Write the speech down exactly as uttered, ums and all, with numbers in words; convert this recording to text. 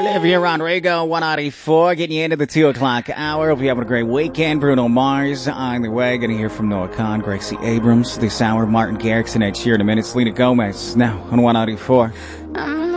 Olivia Rodrigo, one ninety-four, getting you into the two o'clock hour. Hope you're having a great weekend. Bruno Mars on the way. Going to hear from Noah Khan, Gracie Abrams this hour. Martin Garrix and Ed Sheeran in a minute. Selena Gomez now on one ninety-four.